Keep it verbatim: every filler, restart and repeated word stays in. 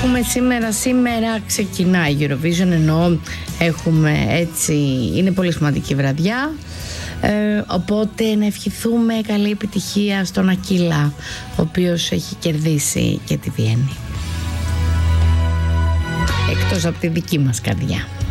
Έχουμε σήμερα, σήμερα ξεκινάει η Eurovision, ενώ έχουμε έτσι, είναι πολύ σημαντική βραδιά, ε, οπότε να ευχηθούμε καλή επιτυχία στον Ακύλα, ο οποίος έχει κερδίσει και τη Βιέννη, εκτός από τη δική μας καρδιά.